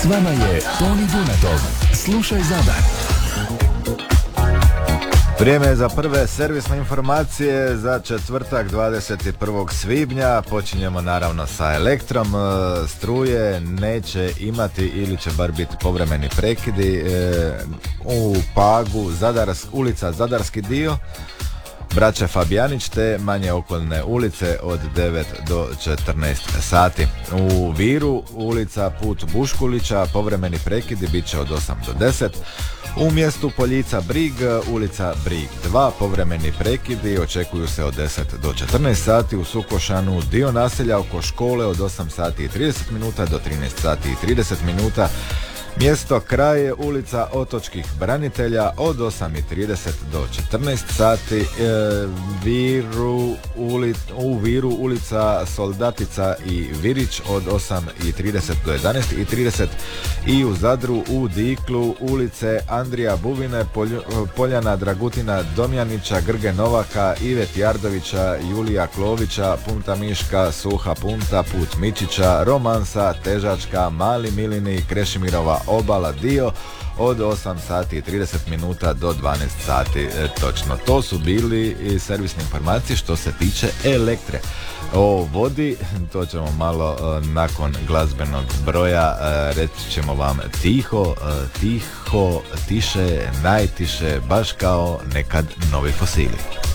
vama je Toni Dunetov. Slušaj Zadar. Vrijeme je za prve servisne informacije za četvrtak 21. svibnja. Počinjemo naravno sa elektrom. Struje neće imati ili će bar biti povremeni prekidi u Pagu, ulica Zadarski dio, Braće Fabijanić te manje okolne ulice od 9 do 14 sati. U Viru ulica Put Buškulića povremeni prekidi bit će od 8 do 10. U mjestu Poljica Brig, ulica Brig 2, povremeni prekidi očekuju se od 10 do 14 sati. U Sukošanu dio naselja oko škole od 8 sati i 30 minuta do 13 sati i 30 minuta. Mjesto Kraj, ulica Otočkih branitelja od 8:30 do 14 sati. U Viru ulica Soldatica i Virić od 8:30 do 11:30 i u Zadru u Diklu ulice Andrija Buvine, Poljana Dragutina Domjanića, Grge Novaka, Ive Tjardovića, Julija Klovića, Punta Miška, Suha Punta, Put Mičića, Romansa, Težačka, Mali Milini, Krešimirova obala dio od 8 sati i 30 minuta do 12 sati točno. To su bili i servisne informacije što se tiče elektre. O vodi, to ćemo malo nakon glazbenog broja, reći ćemo vam tiho, tiše, najtiše, baš kao nekad novi fosili.